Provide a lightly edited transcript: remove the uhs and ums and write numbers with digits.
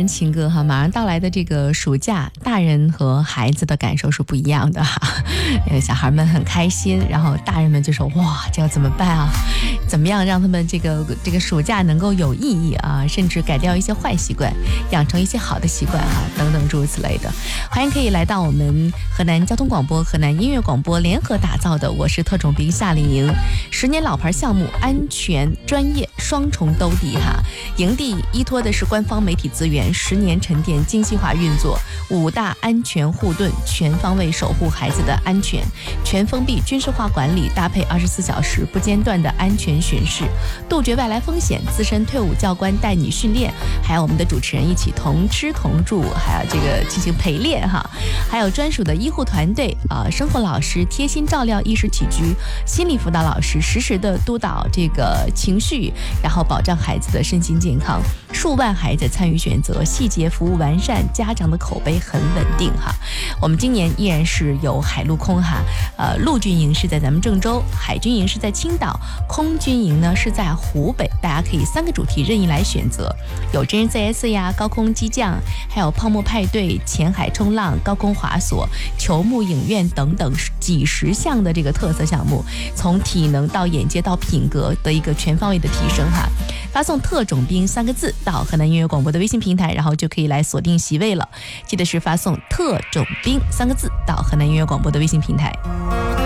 情歌哈，马上到来的这个暑假，大人和孩子的感受是不一样的哈。小孩们很开心，然后大人们就说哇，这要怎么办啊？怎么样让他们这个暑假能够有意义啊？甚至改掉一些坏习惯，养成一些好的习惯哈，等等诸如此类的。欢迎可以来到我们河南交通广播、河南音乐广播联合打造的《我是特种兵夏令营》10年老牌项目，安全专业双重兜底哈。营地依托的是官方媒体资源，10年沉淀精细化运作，5大安全护盾，全方位守护孩子的安全，全封闭军事化管理，搭配24小时不间断的安全巡视，杜绝外来风险，资深退伍教官带你训练，还有我们的主持人一起同吃同住，还有这个进行陪练哈，还有专属的医护团队生活老师贴心照料衣食起居，心理辅导老师实时的督导这个情绪，然后保障孩子的身心健康，数万孩子参与选择，细节服务完善，家长的口碑很稳定哈。我们今年依然是有海陆空哈，陆军营是在咱们郑州，海军营是在青岛，空军营呢是在湖北，大家可以3个主题任意来选择，有真人 CS 呀、高空机降，还有泡沫派对、浅海冲浪、高空滑索、球幕影院等等几十项的这个特色项目，从体能到眼界到品格的一个全方位的提升哈。发送特种兵3个字到河南音乐广播的微信平台，然后就可以来锁定席位了。记得是发送特种兵3个字到河南音乐广播的微信平台。